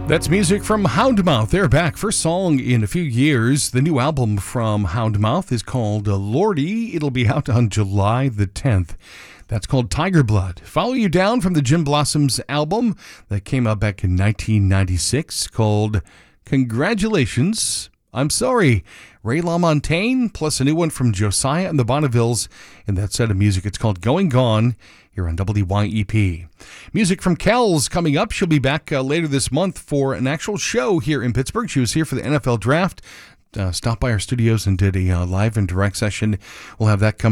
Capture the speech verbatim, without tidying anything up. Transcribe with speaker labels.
Speaker 1: That's music from Houndmouth. They're back. First song in a few years. The new album from Houndmouth is called uh, Lordy. It'll be out on July the tenth. That's called Tiger Blood. Follow You Down from the Gin Blossoms album that came out back in nineteen ninety-six called Congratulations, I'm Sorry. Ray LaMontagne, plus a new one from Josiah and the Bonnevilles in that set of music. It's called Going Gone here on W Y E P. Music from Kells coming up. She'll be back uh, later this month for an actual show here in Pittsburgh. She was here for the N F L Draft. Uh, stopped by our studios and did a uh, live and direct session. We'll have that coming